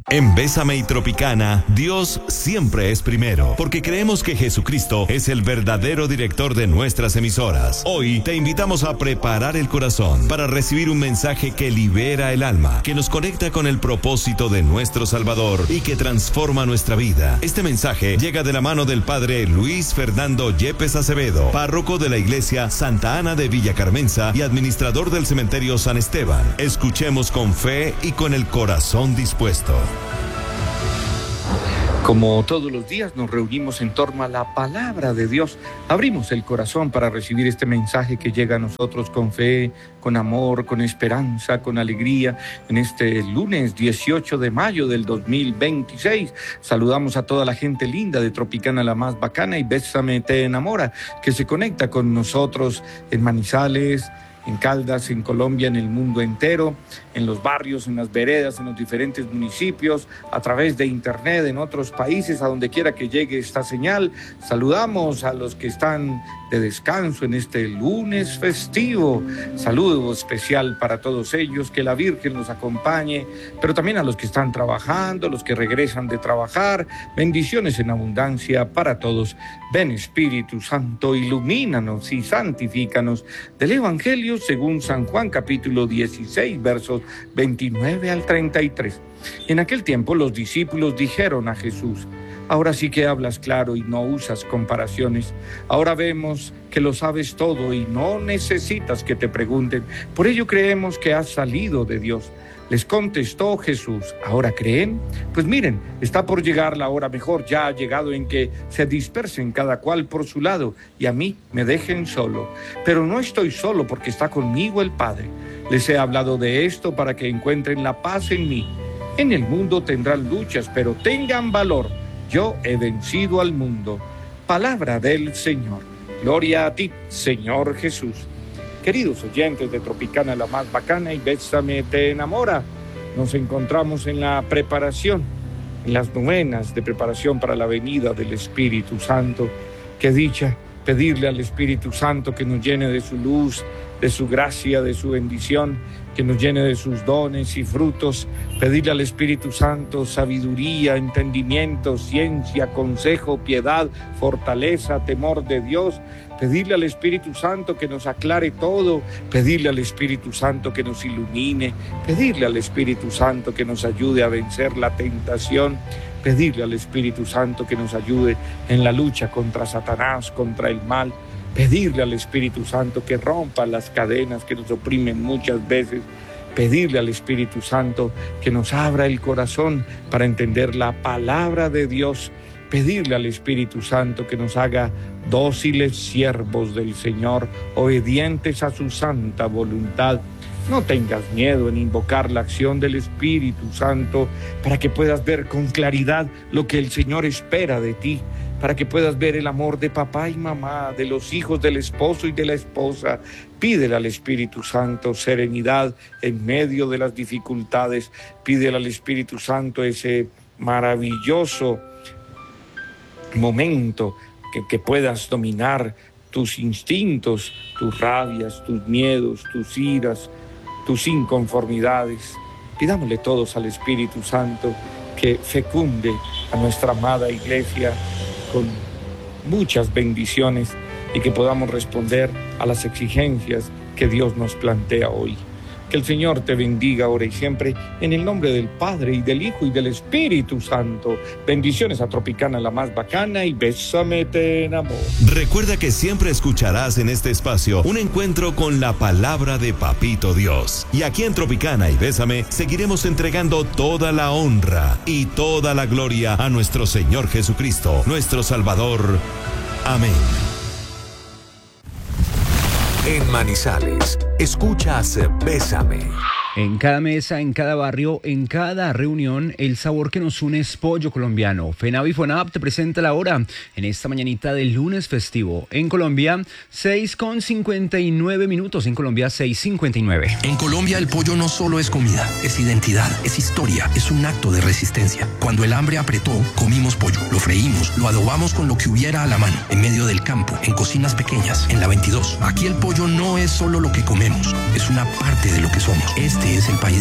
En Bésame y Tropicana, Dios siempre es primero, porque creemos que Jesucristo es el verdadero director de nuestras emisoras. Hoy te invitamos a preparar el corazón para recibir un mensaje que libera el alma, que nos conecta con el propósito de nuestro Salvador y que transforma nuestra vida. Este mensaje llega de la mano del Padre Luis Fernando Yepes Acevedo, párroco de la Iglesia Santa Ana de Villa Carmenza y administrador del Cementerio San Esteban. Escuchemos con fe y con el corazón dispuesto. Como todos los días nos reunimos en torno a la palabra de Dios, abrimos el corazón para recibir este mensaje que llega a nosotros con fe, con amor, con esperanza, con alegría, en este lunes 18 de mayo del 2026. Saludamos a toda la gente linda de Tropicana la más bacana y Bésame te enamora, que se conecta con nosotros en Manizales, en Caldas, en Colombia, en el mundo entero, en los barrios, en las veredas, en los diferentes municipios, a través de internet, en otros países, a donde quiera que llegue esta señal. Saludamos a los que están de descanso en este lunes festivo. Saludo especial para todos ellos, que la Virgen los acompañe, pero también a los que están trabajando, los que regresan de trabajar. Bendiciones en abundancia para todos. Ven Espíritu Santo, ilumínanos y santifícanos. Del Evangelio según San Juan, capítulo 16, versos 29 al 33. En aquel tiempo los discípulos dijeron a Jesús: ahora sí que hablas claro y no usas comparaciones. Ahora vemos que lo sabes todo y no necesitas que te pregunten. Por ello creemos que has salido de Dios. Les contestó Jesús: ¿ahora creen? Pues miren, está por llegar la hora mejor, ya ha llegado, en que se dispersen cada cual por su lado y a mí me dejen solo. Pero no estoy solo, porque está conmigo el Padre. Les he hablado de esto para que encuentren la paz en mí. En el mundo tendrán luchas, pero tengan valor. Yo he vencido al mundo. Palabra del Señor. Gloria a ti, Señor Jesús. Queridos oyentes de Tropicana la más bacana y Bésame te enamora, nos encontramos en la preparación, en las novenas de preparación para la venida del Espíritu Santo. Qué dicha pedirle al Espíritu Santo que nos llene de su luz, de su gracia, de su bendición, que nos llene de sus dones y frutos. Pedirle al Espíritu Santo sabiduría, entendimiento, ciencia, consejo, piedad, fortaleza, temor de Dios. Pedirle al Espíritu Santo que nos aclare todo, pedirle al Espíritu Santo que nos ilumine, pedirle al Espíritu Santo que nos ayude a vencer la tentación, pedirle al Espíritu Santo que nos ayude en la lucha contra Satanás, contra el mal, pedirle al Espíritu Santo que rompa las cadenas que nos oprimen muchas veces, pedirle al Espíritu Santo que nos abra el corazón para entender la palabra de Dios, pedirle al Espíritu Santo que nos haga dóciles siervos del Señor, obedientes a su santa voluntad. No tengas miedo en invocar la acción del Espíritu Santo para que puedas ver con claridad lo que el Señor espera de ti, para que puedas ver el amor de papá y mamá, de los hijos, del esposo y de la esposa. Pídele al Espíritu Santo serenidad en medio de las dificultades. Pídele al Espíritu Santo ese maravilloso momento que puedas dominar tus instintos, tus rabias, tus miedos, tus iras, tus inconformidades. Pidámosle todos al Espíritu Santo que fecunde a nuestra amada Iglesia con muchas bendiciones y que podamos responder a las exigencias que Dios nos plantea hoy. Que el Señor te bendiga ahora y siempre, en el nombre del Padre, y del Hijo, y del Espíritu Santo. Bendiciones a Tropicana la más bacana y Bésame te enamora. Recuerda que siempre escucharás en este espacio un encuentro con la palabra de Papito Dios. Y aquí en Tropicana y Bésame seguiremos entregando toda la honra y toda la gloria a nuestro Señor Jesucristo, nuestro Salvador. Amén. En Manizales, escuchas Bésame. En cada mesa, en cada barrio, en cada reunión, el sabor que nos une es pollo colombiano. FENAV y FONAP te presenta la hora en esta mañanita del lunes festivo. En Colombia, 6:59. En Colombia, 6:59. En Colombia, el pollo no solo es comida, es identidad, es historia, es un acto de resistencia. Cuando el hambre apretó, comimos pollo, lo freímos, lo adobamos con lo que hubiera a la mano, en medio del campo, en cocinas pequeñas, en la 22. Aquí el pollo no es solo lo que comemos, es una parte de lo que somos. Este es el país